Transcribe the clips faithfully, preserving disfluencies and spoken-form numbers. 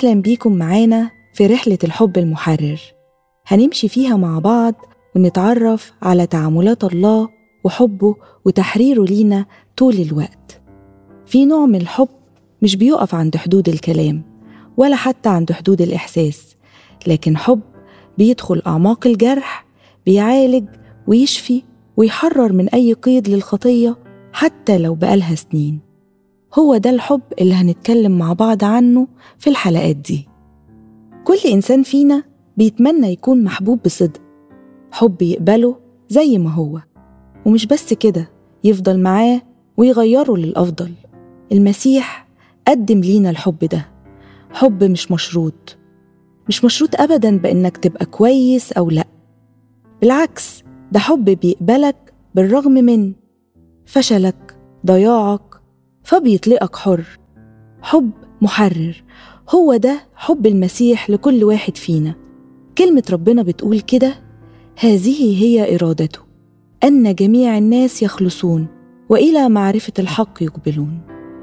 أهلا بيكم معانا في رحلة الحب المحرر. هنمشي فيها مع بعض ونتعرف على تعاملات الله وحبه وتحريره لينا طول الوقت. في نوع من الحب مش بيقف عند حدود الكلام ولا حتى عند حدود الإحساس، لكن حب بيدخل أعماق الجرح، بيعالج ويشفي ويحرر من أي قيد للخطية حتى لو بقالها سنين. هو ده الحب اللي هنتكلم مع بعض عنه في الحلقات دي. كل إنسان فينا بيتمنى يكون محبوب بصدق، حب يقبله زي ما هو، ومش بس كده، يفضل معاه ويغيره للأفضل. المسيح قدم لينا الحب ده، حب مش مشروط، مش مشروط أبداً بأنك تبقى كويس أو لأ. بالعكس، ده حب بيقبلك بالرغم من فشلك، ضياعك، فبيطلقك حر. حب محرر، هو ده حب المسيح لكل واحد فينا. كلمة ربنا بتقول كده: هذه هي إرادته، أن جميع الناس يخلصون وإلى معرفة الحق يقبلون.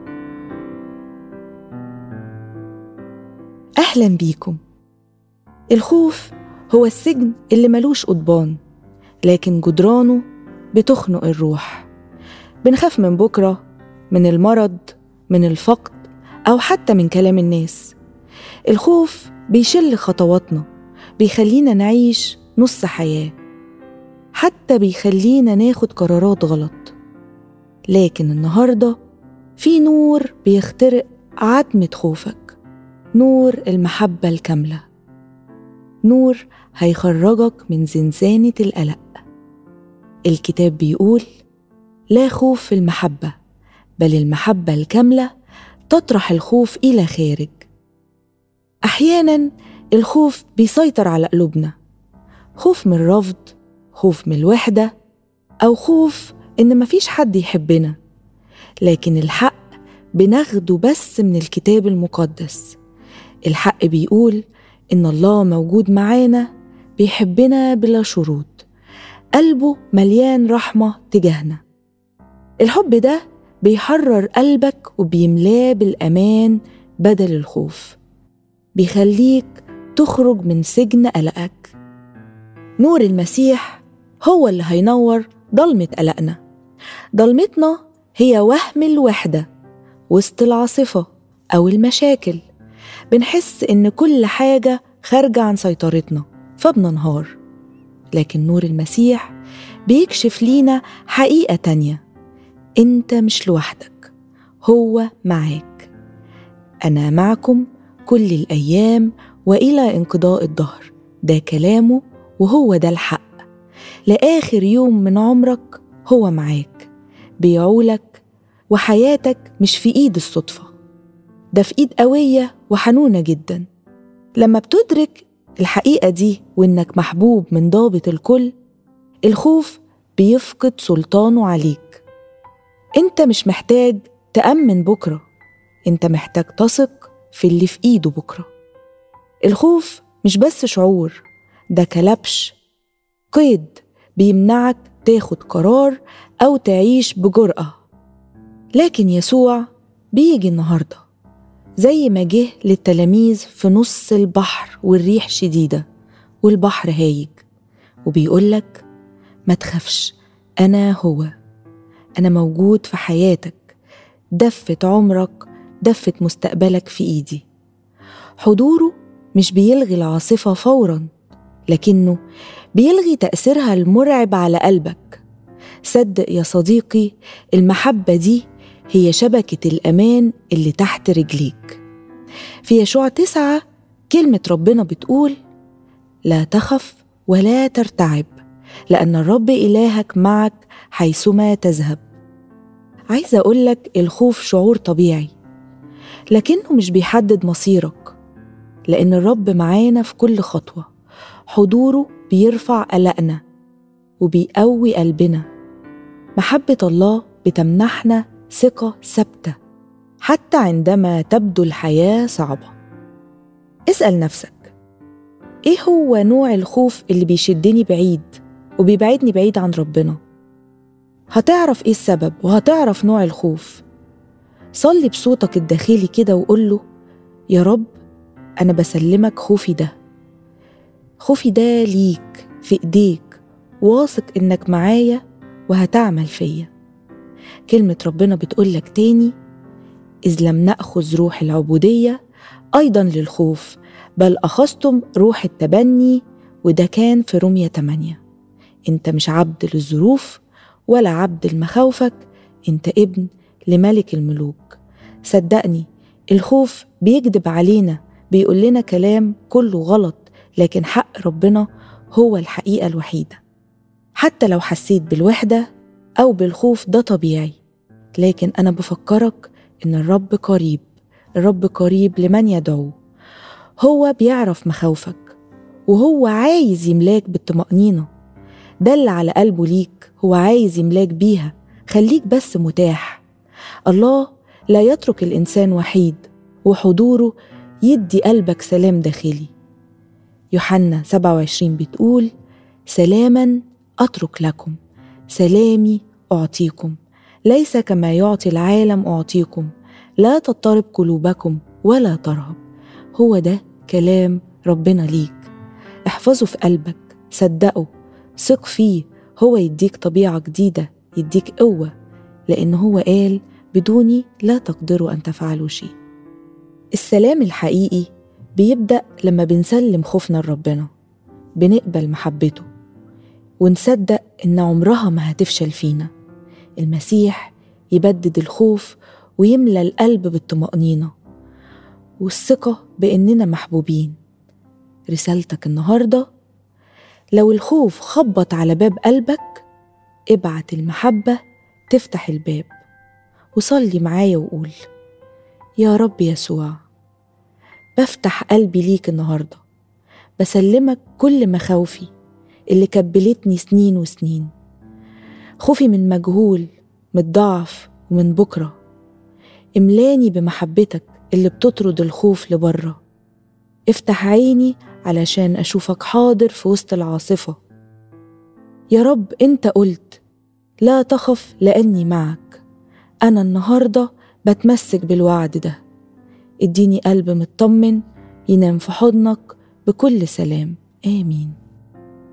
أهلا بيكم. الخوف هو السجن اللي ملوش قضبان، لكن جدرانه بتخنق الروح. بنخاف من بكرة، من المرض، من الفقد، أو حتى من كلام الناس. الخوف بيشل خطواتنا، بيخلينا نعيش نص حياة، حتى بيخلينا ناخد قرارات غلط. لكن النهاردة في نور بيخترق عتمة خوفك، نور المحبة الكاملة، نور هيخرجك من زنزانة القلق. الكتاب بيقول: لا خوف في المحبة، بل المحبة الكاملة تطرح الخوف إلى خارج. أحياناً الخوف بيسيطر على قلوبنا، خوف من الرفض، خوف من الوحدة، أو خوف إن مفيش حد يحبنا. لكن الحق بناخده بس من الكتاب المقدس. الحق بيقول إن الله موجود معانا، بيحبنا بلا شروط، قلبه مليان رحمة تجاهنا. الحب ده بيحرر قلبك وبيملاه بالأمان بدل الخوف، بيخليك تخرج من سجن قلقك. نور المسيح هو اللي هينور ضلمة قلقنا. ضلمتنا هي وهم الوحدة وسط العاصفة أو المشاكل. بنحس إن كل حاجة خارجة عن سيطرتنا فبننهار. لكن نور المسيح بيكشف لينا حقيقة تانية: أنت مش لوحدك، هو معاك. أنا معكم كل الأيام وإلى انقضاء الدهر. ده كلامه وهو ده الحق. لآخر يوم من عمرك هو معاك، بيعولك، وحياتك مش في إيد الصدفة، ده في إيد قوية وحنونة جدا. لما بتدرك الحقيقة دي وإنك محبوب من ضابط الكل، الخوف بيفقد سلطانه عليك. أنت مش محتاج تأمن بكرة، أنت محتاج تثق في اللي في إيده بكرة. الخوف مش بس شعور، ده كلبش، قيد بيمنعك تاخد قرار أو تعيش بجرأة. لكن يسوع بيجي النهاردة زي ما جه للتلاميذ في نص البحر والريح شديدة والبحر هايج، وبيقولك: ما تخافش، أنا هو، أنا موجود في حياتك، دفة عمرك، دفة مستقبلك في إيدي. حضوره مش بيلغي العاصفة فوراً، لكنه بيلغي تأثيرها المرعب على قلبك. صدق يا صديقي، المحبة دي هي شبكة الأمان اللي تحت رجليك. في يشوع تسعة كلمة ربنا بتقول: لا تخف ولا ترتعب، لأن الرب إلهك معك حيثما تذهب. عايزة أقولك الخوف شعور طبيعي، لكنه مش بيحدد مصيرك، لأن الرب معانا في كل خطوة. حضوره بيرفع قلقنا وبيقوي قلبنا. محبة الله بتمنحنا ثقة ثابتة حتى عندما تبدو الحياة صعبة. اسأل نفسك: إيه هو نوع الخوف اللي بيشدني بعيد وبيبعدني بعيد عن ربنا؟ هتعرف إيه السبب وهتعرف نوع الخوف. صلي بصوتك الداخلي كده وقوله: يا رب، أنا بسلمك خوفي ده، خوفي ده ليك في إيديك، واثق إنك معايا وهتعمل فيا. كلمة ربنا بتقولك تاني: إذ لم نأخذ روح العبودية أيضا للخوف، بل أخذتم روح التبني، وده كان في رومية تمانية. أنت مش عبد للظروف ولا عبد لمخاوفك، أنت ابن لملك الملوك. صدقني الخوف بيكذب علينا، بيقول لنا كلام كله غلط، لكن حق ربنا هو الحقيقة الوحيدة. حتى لو حسيت بالوحدة أو بالخوف ده طبيعي، لكن أنا بفكرك إن الرب قريب، الرب قريب لمن يدعوه. هو بيعرف مخاوفك وهو عايز يملاك بالطمأنينة. ده اللي على قلبه ليك، هو عايز يملاك بيها. خليك بس متاح. الله لا يترك الإنسان وحيد، وحضوره يدي قلبك سلام داخلي. يوحنا سبعة وعشرين بتقول: سلاما أترك لكم، سلامي أعطيكم، ليس كما يعطي العالم أعطيكم، لا تضطرب قلوبكم ولا ترهب. هو ده كلام ربنا ليك، احفظه في قلبك، صدقه، ثق فيه. هو يديك طبيعة جديدة، يديك قوة، لأن هو قال: بدوني لا تقدروا أن تفعلوا شيء. السلام الحقيقي بيبدأ لما بنسلم خوفنا لربنا، بنقبل محبته، ونصدق إن عمرها ما هتفشل فينا. المسيح يبدد الخوف ويملى القلب بالطمأنينة والثقة بإننا محبوبين. رسالتك النهاردة: لو الخوف خبط على باب قلبك، ابعت المحبة تفتح الباب، وصلي معايا وقول: يا رب يسوع، بفتح قلبي ليك النهاردة، بسلمك كل مخاوفي اللي كبلتني سنين وسنين، خوفي من مجهول، من الضعف ومن بكرة. املاني بمحبتك اللي بتطرد الخوف لبره. افتح عيني علشان أشوفك حاضر في وسط العاصفة. يا رب أنت قلت: لا تخف لأني معك. أنا النهاردة بتمسك بالوعد ده. اديني قلب مطمن ينام في حضنك بكل سلام. آمين.